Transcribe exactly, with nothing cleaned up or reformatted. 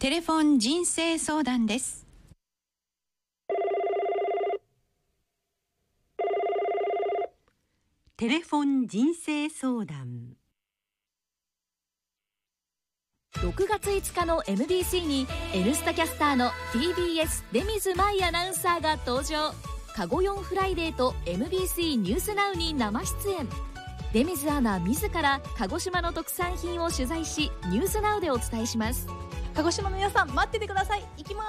テレフォン人生相談です。 テレフォン人生相談。 ろくがついつかの エムビーシー に N スタキャスターの ティービーエス 出水舞アナウンサーが登場。カゴヨンフライデーと エムビーシー ニュースナウに生出演。出水アナ自ら鹿児島の特産品を取材し、ニュースナウでお伝えします。 鹿児島の皆さん待っててください。行きます。